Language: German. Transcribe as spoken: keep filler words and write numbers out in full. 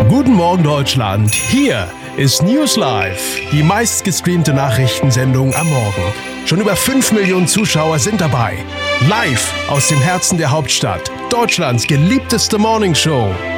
Guten Morgen Deutschland, hier ist News Live, die meistgestreamte Nachrichtensendung am Morgen. Schon über fünf Millionen Zuschauer sind dabei. Live aus dem Herzen der Hauptstadt, Deutschlands geliebteste Morningshow.